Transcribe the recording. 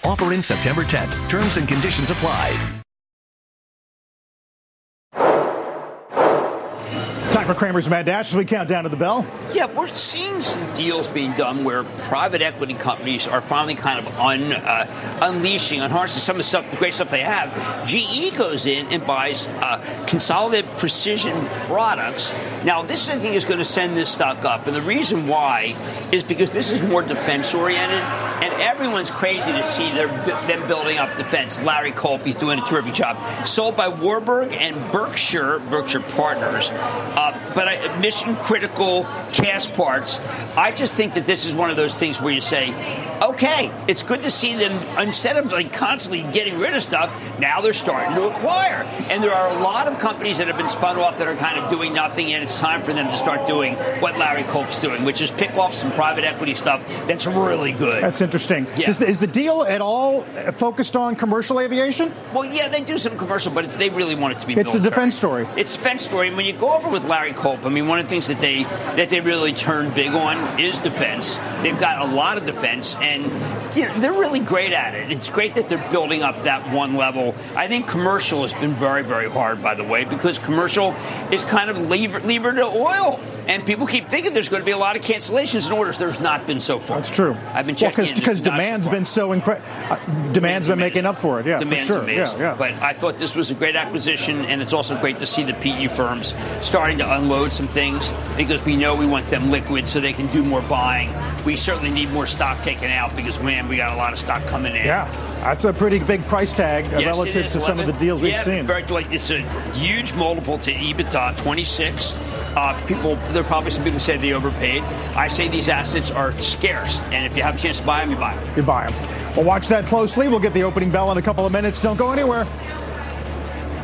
Offer in September 10th. Terms and conditions apply. Time for Cramer's Mad Dash as we count down to the bell. Yeah, we're seeing some deals being done where private equity companies are finally kind of unharnessing some of the stuff, the great stuff they have. GE goes in and buys Consolidated Precision Products. Now, this, I think, is going to send this stock up. And the reason why is because this is more defense-oriented, and everyone's crazy to see them building up defense. Larry Culp, he's doing a terrific job. Sold by Warburg and Berkshire Partners. But mission-critical cast parts. I just think that this is one of those things where you say, okay, it's good to see them, instead of like constantly getting rid of stuff, now they're starting to acquire. And there are a lot of companies that have been spun off that are kind of doing nothing, and it's time for them to start doing what Larry Culp's doing, which is pick off some private equity stuff that's really good. That's interesting. Yeah. Is the deal at all focused on commercial aviation? Well, yeah, they do some commercial, but they really want it to be military. It's a defense story. It's a defense story. And when you go over with Larry Culp, I mean, one of the things that they really turn big on is defense. They've got a lot of defense, and they're really great at it. It's great that they're building up that one level. I think commercial has been very, very hard, by the way, because commercial is kind of levered to oil. And people keep thinking there's going to be a lot of cancellations and orders. There's not been so far. That's true. I've been checking because demand's been so incredible. Demand's been making up for it. Yeah, demand's for sure. Amazing. Yeah. But I thought this was a great acquisition, and it's also great to see the PE firms starting to unload some things because we know we want them liquid so they can do more buying. We certainly need more stock taken out because, man, we got a lot of stock coming in. Yeah. That's a pretty big price tag relative to some of the deals we've seen. It's a huge multiple to EBITDA, 26. There are probably some people who say they overpaid. I say these assets are scarce, and if you have a chance to buy them, you buy them. You buy them. We'll watch that closely. We'll get the opening bell in a couple of minutes. Don't go anywhere.